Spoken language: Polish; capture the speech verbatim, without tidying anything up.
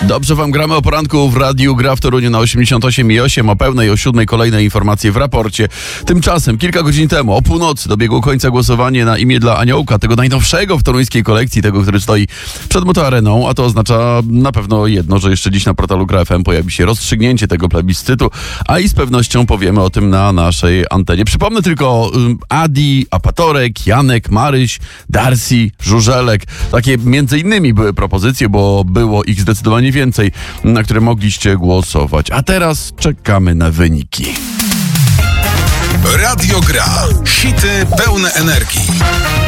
Dobrze wam gramy o poranku w Radiu Gra w Toruniu na osiemdziesiąt osiem i osiem, o pełnej, o siódmej kolejne informacje w raporcie. Tymczasem kilka godzin temu, o północy, dobiegło końca głosowanie na imię dla Aniołka, tego najnowszego w toruńskiej kolekcji, tego, który stoi przed Motoareną, a to oznacza na pewno jedno, że jeszcze dziś na portalu Gra F M pojawi się rozstrzygnięcie tego plebiscytu, a i z pewnością powiemy o tym na naszej antenie. Przypomnę tylko um, Adi, Apatorek, Janek, Maryś, Darcy, Żużelek. Takie między innymi były propozycje, bo było ich zdecydowanie więcej, na które mogliście głosować. A teraz czekamy na wyniki. Radio Gra. Hity pełne energii.